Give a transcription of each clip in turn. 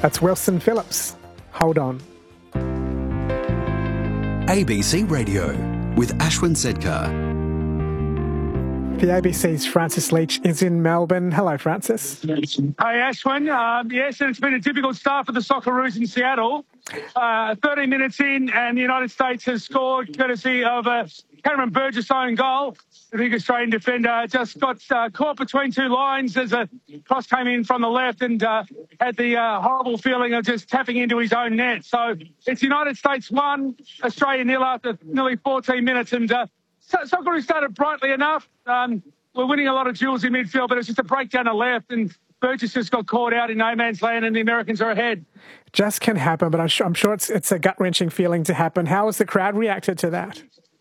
That's Wilson Phillips. Hold on. ABC Radio with Ashwin Sedkar. The ABC's Francis Leach is in Melbourne. Hello, Francis. Hey, Ashwin. Yes, it's been a difficult start for the Socceroos in Seattle. 30 minutes in, and the United States has scored courtesy of Cameron Burgess' own goal. The big Australian defender just got caught between two lines as a cross came in from the left and had the horrible feeling of just tapping into his own net. So it's United States 1, Australia 0 after nearly 14 minutes. And Socceroos started brightly enough. We're winning a lot of duels in midfield, but it's just a break down the left, and Burgess just got caught out in no man's land, and the Americans are ahead. Just can happen, but I'm sure it's a gut-wrenching feeling to happen. How has the crowd reacted to that?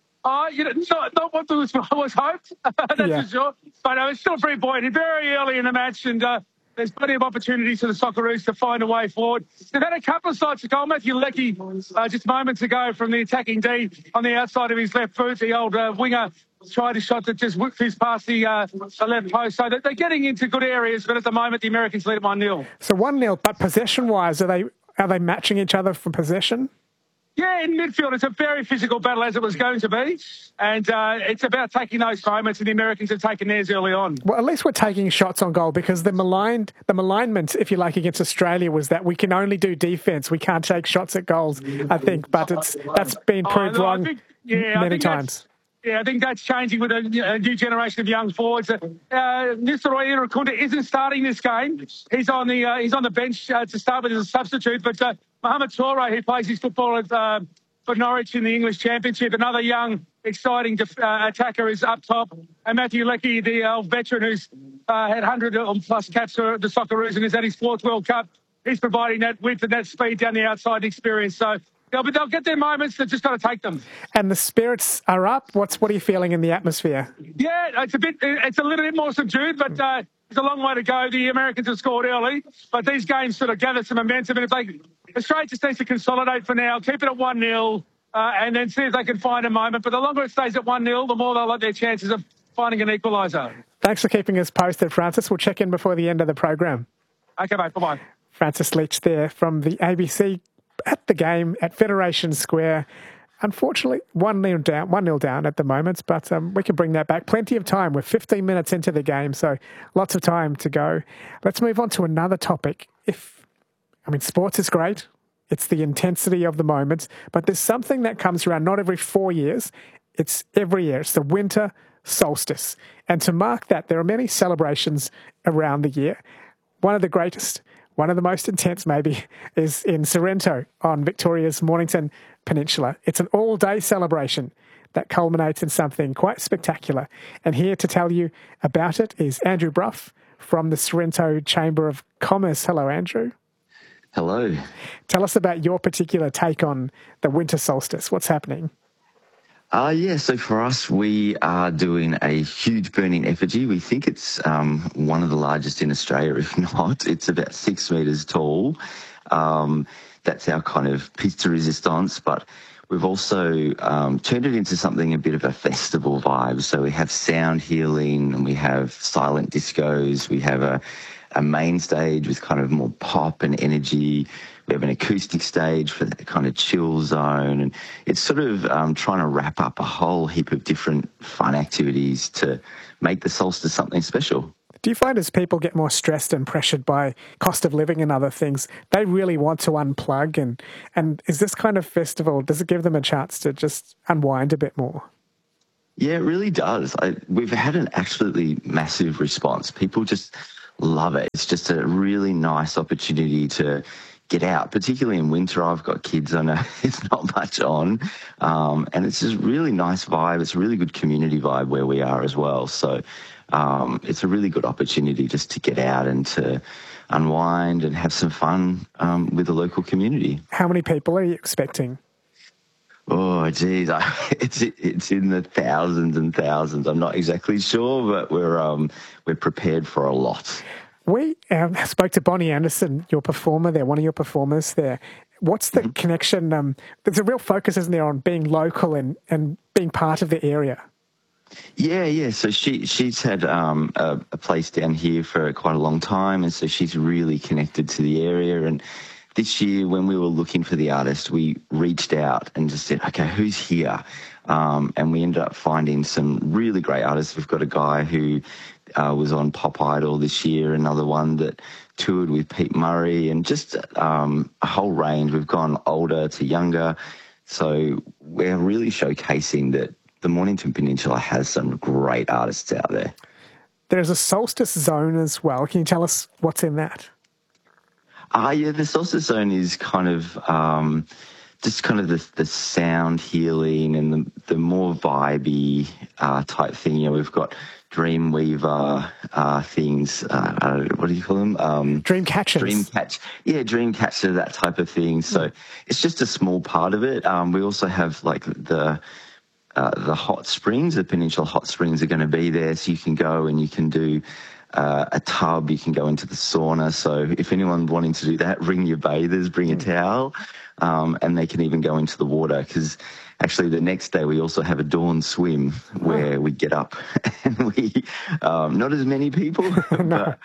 Not what was hoped, that's for sure. But it's still very buoyant. Very early in the match, and there's plenty of opportunities for the Socceroos to find a way forward. They've had a couple of sides to goal. Matthew Leckie, just moments ago from the attacking D on the outside of his left foot, the old winger tried a shot that just whipped his past the left post. So they're getting into good areas, but at the moment the Americans lead 1-0. So 1-0, but possession-wise, are they matching each other from possession? Yeah, in midfield, it's a very physical battle as it was going to be. And it's about taking those moments, and the Americans have taken theirs early on. Well, at least we're taking shots on goal, because the malignment, if you like, against Australia was that we can only do defence. We can't take shots at goals, I think. But that's been proved wrong many times. Yeah, I think that's changing with a new generation of young forwards. Nisaroi Irankunda isn't starting this game. He's on the bench to start with as a substitute. But Mohamed Toure, who plays his football for Norwich in the English Championship, another young, exciting attacker, is up top. And Matthew Leckie, the old veteran who's had 100-plus caps for the Socceroos and is at his fourth World Cup, he's providing that width and that speed down the outside experience. So they'll get their moments. They've just got to take them. And the spirits are up. What are you feeling in the atmosphere? Yeah, it's a little bit more subdued, but it's a long way to go. The Americans have scored early, but these games sort of gather some momentum. And Australia just needs to consolidate for now, keep it at 1-0, and then see if they can find a moment. But the longer it stays at 1-0, the more they'll have their chances of finding an equaliser. Thanks for keeping us posted, Francis. We'll check in before the end of the program. Okay, mate. Bye-bye. Francis Leach there from the ABC at the game at Federation Square. Unfortunately, 1-0 down at the moment, but we can bring that back. Plenty of time. We're 15 minutes into the game, so lots of time to go. Let's move on to another topic. Sports is great. It's the intensity of the moment, but there's something that comes around not every 4 years. It's every year. It's the winter solstice. And to mark that, there are many celebrations around the year. One of the greatest, one of the most intense maybe, is in Sorrento on Victoria's Mornington Peninsula. It's an all-day celebration that culminates in something quite spectacular. And here to tell you about it is Andrew Brough from the Sorrento Chamber of Commerce. Hello, Andrew. Hello. Tell us about your particular take on the winter solstice. What's happening? So for us, we are doing a huge burning effigy. We think it's one of the largest in Australia, if not. It's about 6 metres tall. That's our kind of piece de resistance, but we've also turned it into something a bit of a festival vibe. So we have sound healing, and we have silent discos. We have a main stage with kind of more pop and energy. We have an acoustic stage for that kind of chill zone. And it's sort of trying to wrap up a whole heap of different fun activities to make the solstice something special. Do you find as people get more stressed and pressured by cost of living and other things, they really want to unplug? And is this kind of festival, does it give them a chance to just unwind a bit more? Yeah, it really does. We've had an absolutely massive response. People just love it. It's just a really nice opportunity to get out, particularly in winter. I've got kids, I know it's not much on, and it's just really nice vibe. It's a really good community vibe where we are as well. So it's a really good opportunity just to get out and to unwind and have some fun with the local community. How many people are you expecting? Oh, geez, it's in the thousands and thousands. I'm not exactly sure, but we're prepared for a lot. We spoke to Bonnie Anderson, your performer there, one of your performers there. What's the connection? There's a real focus, isn't there, on being local and being part of the area? Yeah. So she's had a place down here for quite a long time, and so she's really connected to the area. And this year, when we were looking for the artist, we reached out and just said, okay, who's here? And we ended up finding some really great artists. We've got a guy who was on Pop Idol this year, another one that toured with Pete Murray, and just a whole range. We've gone older to younger. So we're really showcasing that the Mornington Peninsula has some great artists out there. There's a solstice zone as well. Can you tell us what's in that? Yeah, the solstice zone is kind of just kind of the sound healing and the more vibey type thing. You know, we've got Dreamweaver things. What do you call them? Dream catchers. Dreamcatcher, that type of thing. So it's just a small part of it. We also have like the hot springs. The Peninsula Hot Springs are going to be there, so you can go and you can do a tub. You can go into the sauna. So if anyone wanting to do that, bring your bathers, bring a towel, and they can even go into the water, because actually the next day we also have a dawn swim where we get up and we, not as many people, but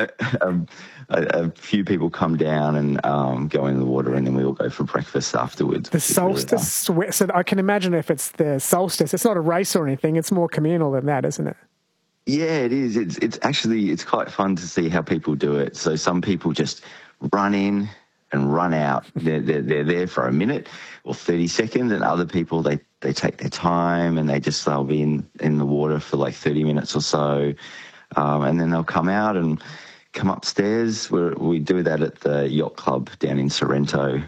a few people come down and go in the water, and then we all go for breakfast afterwards. The solstice, really so I can imagine if it's the solstice, it's not a race or anything, it's more communal than that, isn't it? Yeah, it is. It's actually quite fun to see how people do it. So some people just run in and run out. They're there for a minute or 30 seconds, and other people, they take their time and they'll be in the water for like 30 minutes or so, and then they'll come out and come upstairs. We do that at the yacht club down in Sorrento.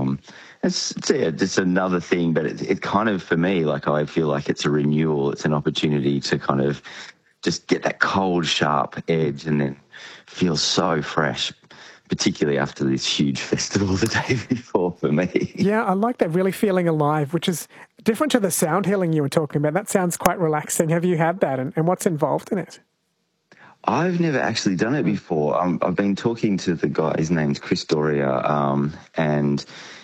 It's another thing, but it kind of, for me, like, I feel like it's a renewal. It's an opportunity to kind of just get that cold, sharp edge and then feel so fresh, particularly after this huge festival the day before for me. Yeah, I like that, really feeling alive, which is different to the sound healing you were talking about. That sounds quite relaxing. Have you had that, and what's involved in it? I've never actually done it before. I've been talking to the guy, his name's Chris Doria, and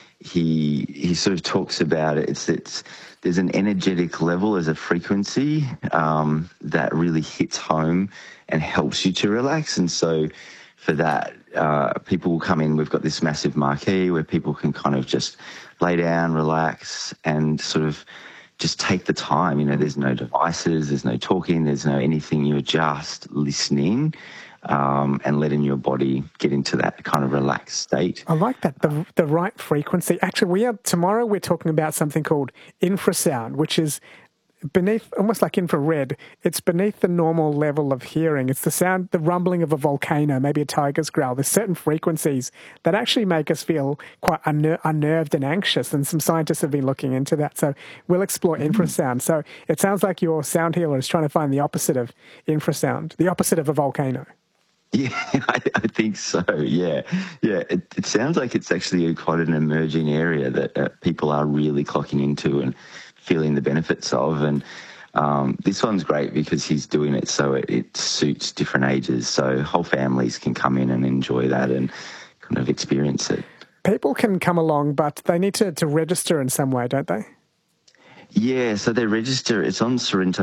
he sort of talks about it. There's an energetic level, there's a frequency that really hits home and helps you to relax. And so for that, people will come in. We've got this massive marquee where people can kind of just lay down, relax, and sort of just take the time. You know, there's no devices, there's no talking, there's no anything. You're just listening and letting your body get into that kind of relaxed state. I like that, the right frequency. Actually, tomorrow we're talking about something called infrasound, which is beneath, almost like infrared. It's beneath the normal level of hearing. It's the sound, the rumbling of a volcano, maybe a tiger's growl. There's certain frequencies that actually make us feel quite unnerved and anxious, and some scientists have been looking into that. So we'll explore infrasound. So it sounds like your sound healer is trying to find the opposite of infrasound, the opposite of a volcano. Yeah, I think so. Yeah. It sounds like it's actually quite an emerging area that people are really clocking into and feeling the benefits of. And this one's great because he's doing it so it suits different ages. So whole families can come in and enjoy that and kind of experience it. People can come along, but they need to register in some way, don't they? Yeah, so they register. It's on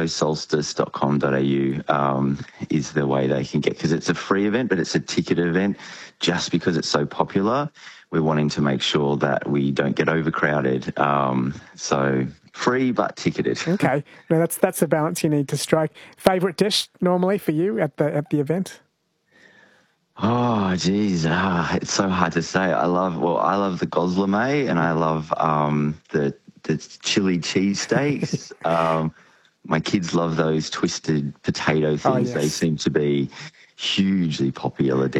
sorrentosolstice.com.au is the way they can get, because it's a free event, but it's a ticket event. Just because it's so popular, we're wanting to make sure that we don't get overcrowded. So free but ticketed. Okay, no, that's a balance you need to strike. Favourite dish normally for you at the event? Oh, geez, it's so hard to say. I love the gozleme, and I love the chili cheesesteaks. My kids love those twisted potato things. Oh, yes. They seem to be hugely popular down